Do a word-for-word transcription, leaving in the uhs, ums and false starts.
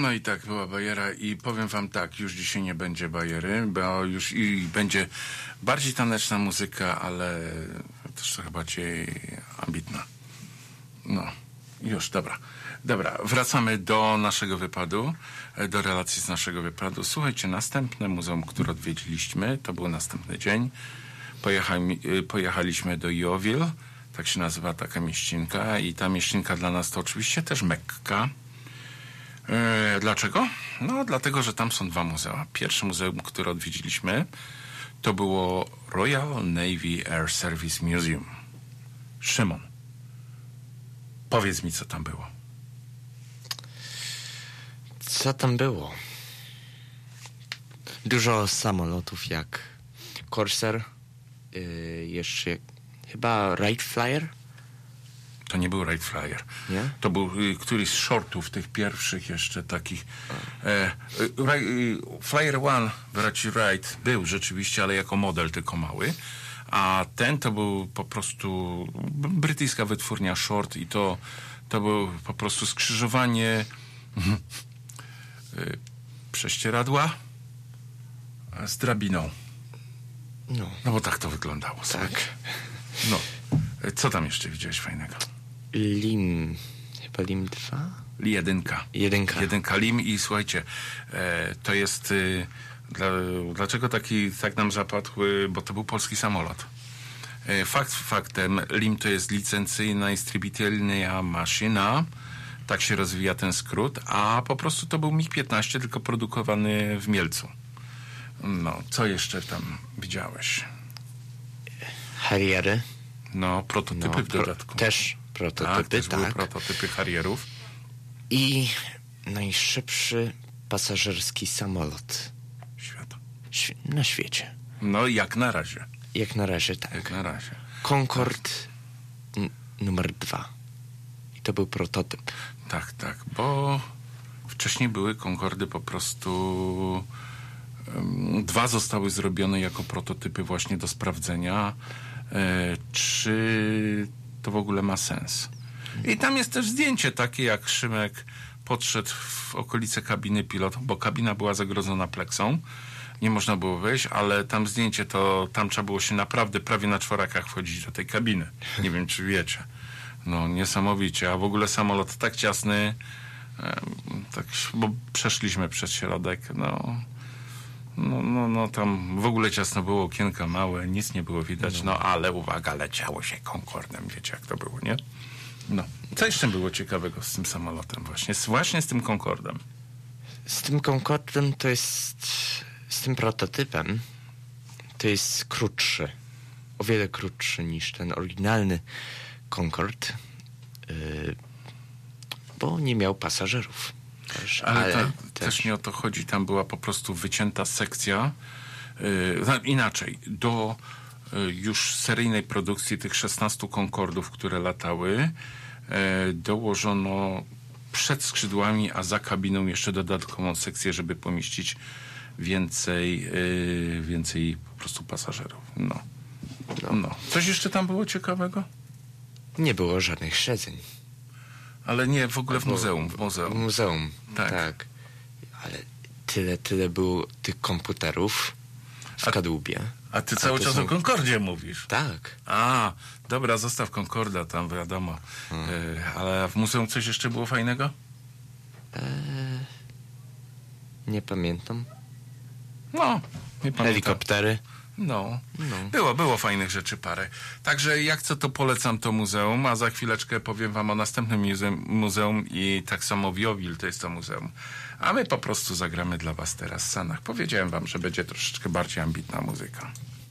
No i tak była bajera i powiem wam tak, już dzisiaj nie będzie bajery, bo już i będzie bardziej taneczna muzyka, ale też chyba cię ambitna. No, już, dobra. Dobra, wracamy do naszego wypadu, do relacji z naszego wypadu. Słuchajcie, następne muzeum, które odwiedziliśmy, to był następny dzień. Pojechali, pojechaliśmy do Yeovil, tak się nazywa taka mieścinka i ta mieścinka dla nas to oczywiście też Mekka. E, dlaczego? No, dlatego, że tam są dwa muzea. Pierwsze muzeum, które odwiedziliśmy, to było Royal Navy Air Service Museum. Szymon, powiedz mi, co tam było. Co tam było? Dużo samolotów jak Corsair, yy, jeszcze chyba Wright Flyer? To nie był Wright Flyer. Nie? To był y, któryś z shortów, tych pierwszych jeszcze takich. E, y, y, Flyer One, braci Wright, był rzeczywiście, ale jako model tylko mały. A ten to był po prostu brytyjska wytwórnia short i to, to był po prostu skrzyżowanie y, prześcieradła z drabiną. No. No bo tak to wyglądało. Tak. No. Co tam jeszcze widziałeś fajnego? Lim. Chyba Lim dwa? Jedynka. Jedynka. Jedynka Lim i słuchajcie, e, to jest... E, dla, dlaczego taki tak nam zapadł? E, bo to był polski samolot. E, fakt faktem, Lim to jest licencyjna istrybitelna maszyna. Tak się rozwija ten skrót. A po prostu to był mig piętnaście, tylko produkowany w Mielcu. No, co jeszcze tam widziałeś? Harriery. No, prototypy No, w dodatku. Pro, też prototypy, tak. Też tak. były prototypy Harrierów. I najszybszy pasażerski samolot Świata. Świ- na świecie. No, jak na razie. Jak na razie, tak. Jak na razie. Concorde n- numer dwa. I to był prototyp. Tak, tak, bo wcześniej były Concordy po prostu... Um, dwa zostały zrobione jako prototypy właśnie do sprawdzenia, e, czy to w ogóle ma sens. I tam jest też zdjęcie takie, jak Szymek podszedł w okolice kabiny pilota, bo kabina była zagrodzona pleksą. Nie można było wejść, ale tam zdjęcie, to tam trzeba było się naprawdę prawie na czworakach wchodzić do tej kabiny. Nie wiem, czy wiecie. No, niesamowicie. A w ogóle samolot tak ciasny, e, tak, bo przeszliśmy przez środek, no... No, no, no, tam w ogóle ciasno było, okienka małe, nic nie było widać, no, no ale uwaga, leciało się Concordem, wiecie jak to było, nie? No. Co jeszcze było ciekawego z tym samolotem właśnie? Z, właśnie z tym Concordem. Z tym Concordem to jest... Z tym prototypem to jest krótszy. O wiele krótszy niż ten oryginalny Concorde. Yy, bo nie miał pasażerów. Też, ale ale to, też... też nie o to chodzi, tam była po prostu wycięta sekcja. Yy, inaczej, do yy, już seryjnej produkcji tych szesnastu Concordów, które latały, yy, dołożono przed skrzydłami, a za kabiną jeszcze dodatkową sekcję, żeby pomieścić więcej, yy, więcej po prostu pasażerów. No. No. no. Coś jeszcze tam było ciekawego? Nie było żadnych siedzeń. Ale nie, w ogóle w muzeum. W muzeum. W muzeum, tak. tak. Ale tyle, tyle było tych komputerów w a, kadłubie. A ty cały a czas są... o Concordzie mówisz. Tak. A, dobra, zostaw Concorda tam, wiadomo. Hmm. Y, ale w muzeum coś jeszcze było fajnego? Eee, nie pamiętam. No, nie pamiętam. Helikoptery. No. no, było, było fajnych rzeczy parę. Także jak co, to polecam to muzeum, a za chwileczkę powiem wam o następnym muzeum, muzeum i tak samo w Yeovil to jest to muzeum. A my po prostu zagramy dla was teraz Sanach. Powiedziałem wam, że będzie troszeczkę bardziej ambitna muzyka.